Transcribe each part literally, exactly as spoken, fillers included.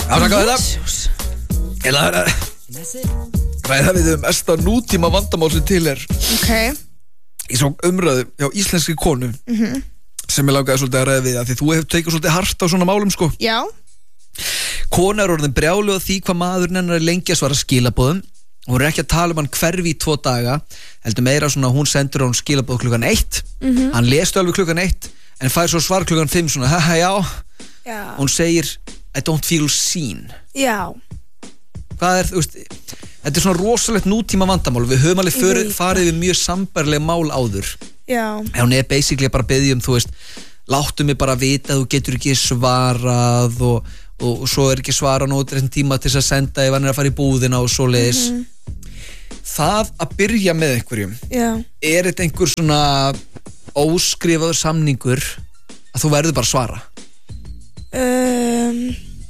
Afsaka þetta Ég laði að ræða við um mesta nútíma vandamál sem til er Ok Í svo umræðu hjá íslenski konu Mhm. sem ég langaði svolítið að ræða við að því þú hefur tekið svolítið hart á svona málum sko Já Kona er orðin brjálu á því hvað maðurinn hennar er lengi að svara skilaboðum og hún er ekki að tala um hann hverfi í tvo daga heldur meira svona hún sendur hann skilaboð klukkan eitt Mhm. hann lestu alveg klukkan eitt en fær svo svar klukkan fimm svona haha já Já hún segir I don't feel seen Já hvað er þú veist þetta er svona rosalegt nútíma vandamál við höfum alveg fyrir, farið við mjög sambærlega mál áður Já en hún er basically bara að biðja um þú veist láttu mig bara vita að þú getur ekki svarað og, og, og svo er ekki svara nótur þessum tíma til þess að senda ef hann er að fara í búðina og svoleiðis Mhm. það að byrja með einhverjum Já er þetta einhver svona óskrifaður samningur að þú verður bara að svara um,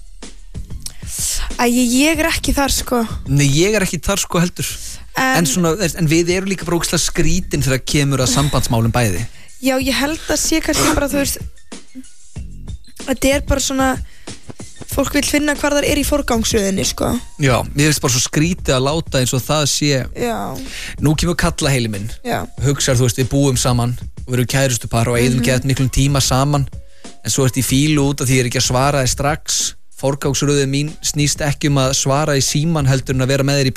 Æ, ég, ég er ekki þar sko nei ég er ekki þar sko heldur En, en, svona, en við erum líka bara ógeðslega skrítin þegar kemur að sambandsmálum bæði Já, ég held að sé kannski bara, þú veist Þetta er bara svona Fólk vil finna hvar það er í forgangsröðinni, sko já, mér finnst bara svo skrítið að láta eins og það sé Já, nú kemur kalla heili minn já, hugsar þú veist við búum saman og við erum kærustupar og eigðum gett miklum tíma saman en svo ert í fílu út af því ég er ekki að svara þér strax forgangsröðin mín snýst ekki um að svara í síman heldur en að vera með þér í